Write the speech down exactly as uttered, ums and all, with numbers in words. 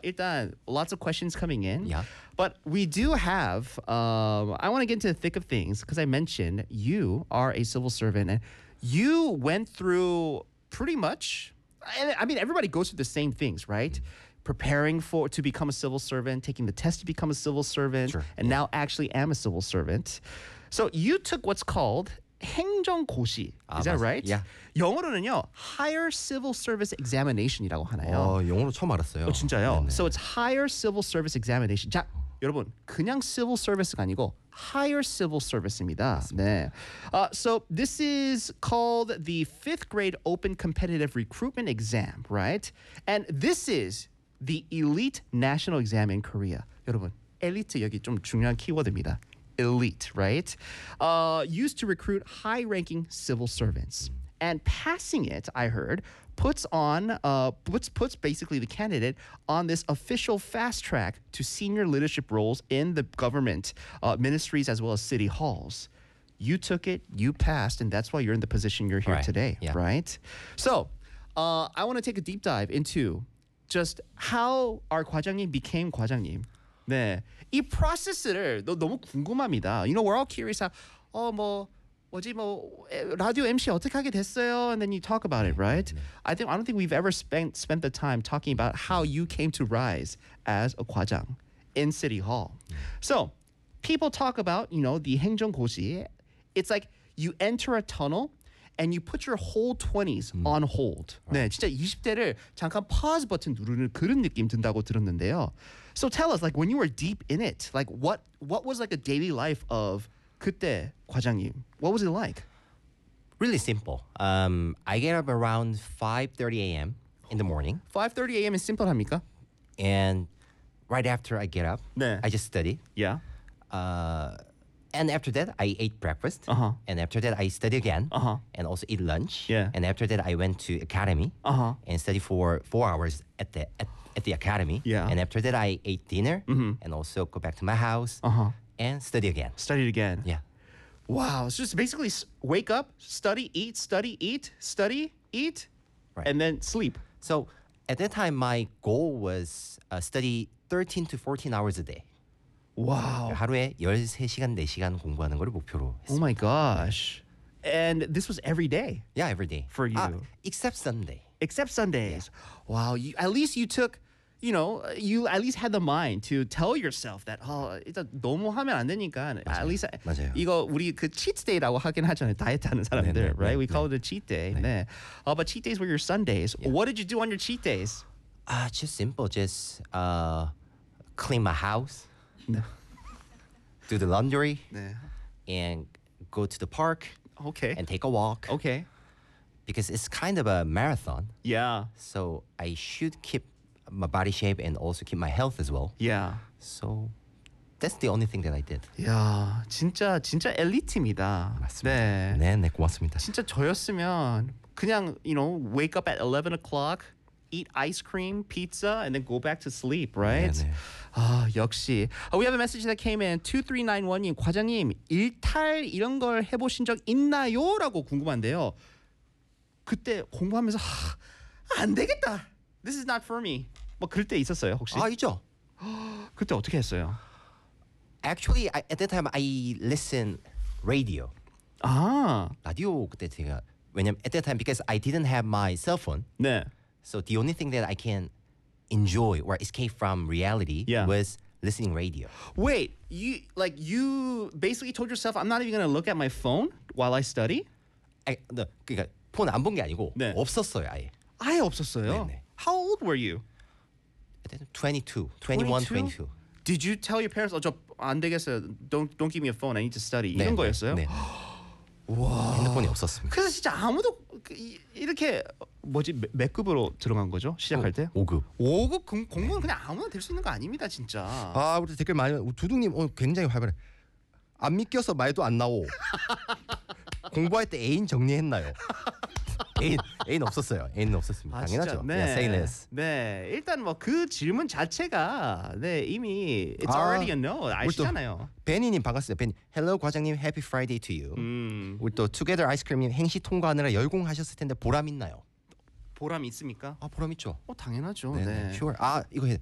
일단 lots of questions coming in. Yeah. But we do have. Um, I want to get into the thick of things because I mentioned you are a civil servant and you went through pretty much. I I mean, everybody goes through the same things, right? Preparing for to become a civil servant, taking the test to become a civil servant, Sure. and now actually am a civil servant. So you took what's called 행정고시. 아, Is that 맞- right? yeah. 영어로는요, Higher Civil Service Examination이라고 하나요? 어, 영어로 처음 알았어요. 어, 진짜요? 네네. So it's Higher Civil Service Examination. 자, 여러분, 그냥 Civil Service가 아니고 Higher Civil Service입니다. 네. Uh, so this is called the fifth grade Open Competitive Recruitment Exam, right? And this is the elite national exam in Korea. 여러분, 엘리트 여기 좀 중요한 키워드입니다. Elite, right? Uh, used to recruit high-ranking civil servants. And passing it, I heard, puts on uh, puts puts basically the candidate on this official fast track to senior leadership roles in the government uh, ministries as well as city halls. You took it, you passed, and that's why you're in the position you're here Right, today, yeah. right? So, uh, I want to take a deep dive into just how our 과장님 became 과장님. 네, 이 프로세스를 너, 너무 궁금합니다. You know, we're all curious. How, 어, 뭐 뭐지 뭐 에, 라디오 엠씨 어떻게 하게 됐어요? And then you talk about it, right? I think I don't think we've ever spent spent the time talking about how you came to rise as a 과장 in City Hall. So people talk about, you know, the 행정고시. It's like you enter a tunnel and you put your whole twenties on hold. 네, 진짜 이십 대를 잠깐 pause 버튼 누르는 그런 느낌 든다고 들었는데요. So tell us, like when you were deep in it, like what what was like a daily life of 그때 과장님? What was it like? Really simple. Um, I get up around five thirty a.m. in the morning, five thirty a.m. is sim플합니까? and right after I get up, 네. I just study. Yeah. Uh, and after that, I ate breakfast. Uh-huh. And after that, I study again. Uh-huh. And also eat lunch. Yeah. And after that, I went to academy. Uh-huh. And study for four hours at the at, at the academy. Yeah. And after that, I ate dinner. And also go back to my house. Uh-huh. And study again. Studied again. Yeah. Wow. It's just basically s- wake up, study, eat, study, eat, study, eat, Right. and then sleep. So at that time, my goal was uh, study thirteen to fourteen hours a day. Wow. 하루에 열세 시간, 네 시간 공부하는 거를 목표로 Oh 했습니다. my gosh. And this was every day. Yeah, every day. For you. Ah, except Sunday. Except Sundays. Wow, you at least you took, you know, you at least had the mind to tell yourself that 어, 일단 너무 하면 안 되니까 at least 맞아요. 이거 우리 그 cheat day라고 하긴 하잖아요. 다이어트 하는 사람들, 네, 네, right? 네, We call 네. it a cheat day. 네. Uh, but cheat days were your Sundays. What did you do on your cheat days? Ah, just simple. Just uh, clean my house, do the laundry, 네. and go to the park Okay. and take a walk. Okay. Because it's kind of a marathon. Yeah. So I should keep my body shape and also keep my health as well. Yeah. So that's the only thing that I did. 야, 진짜 진짜 엘리트입니다. 네. 네, 네, 고맙습니다. 진짜 저였으면 그냥 you know wake up at eleven o'clock, eat ice cream, pizza, and then go back to sleep, right? 네, 네. 아 역시. Uh, we have a message that came in two three nine one 님 과장님 일탈 이런 걸 해보신 적 있나요?라고 궁금한데요. 그때 공부하면서 하, 안 되겠다. This is not for me. 뭐 그럴 때 있었어요 혹시? 아, 있죠. 그때 어떻게 했어요? Actually, I, at that time I listen radio. 아, 라디오 그때 제가 왜냐면 at that time because I didn't have my cell phone. 네. So the only thing that I can enjoy or escape from reality Yeah. was listening radio. Wait, you like you basically told yourself I'm not even gonna look at my phone while I study? 아, 네, 그러니까 폰 안 본 게 아니고 네. 없었어요 아예. 아예 없었어요. 네네. How old were you? At that time, twenty-two, twenty-one, twenty-two? twenty-two. Did you tell your parents, 어, 저안 되겠어요. Don't don't give me a phone. I need to study. 네, 이런 네, 거였어요? 네. 핸드폰이 없었습니다. 그래서 진짜 아무도 그, 이- 이렇게 뭐지 몇, 몇 급으로 들어간 거죠? 시작할 때? 오 급. 오 급 공, 공무원 그냥 아무나 될 수 있는 거 아닙니다, 진짜. 아, 우리 댓글 많이 두둥님 오늘 굉장히 활발해. 안 믿겨서 말도 안 나오. 공부할 때 애인 정리했나요? 애인 애인 없었어요. 애인은 없었습니다. 아, 당연하죠. 진짜? 네. Yeah, say less. 네, 일단 뭐 그 질문 자체가 네 이미 it's 아, already a no 아시잖아요. 베니님 반갑습니다. 베니. Hello 과장님, Happy Friday to you. 음, 우리 또 투게더 아이스크림님 행시 통과하느라 열공하셨을 텐데 보람 있나요? 보람 있습니까? 아, 보람 있죠. 어 당연하죠. 네, 네. 네. Sure. 아, 이거 해.